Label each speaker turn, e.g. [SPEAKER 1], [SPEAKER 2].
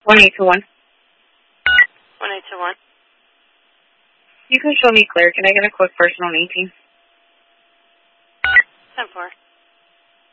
[SPEAKER 1] 1821.
[SPEAKER 2] 1821.
[SPEAKER 1] You can show me clear. Can I get a quick person on 18?
[SPEAKER 2] 10-4.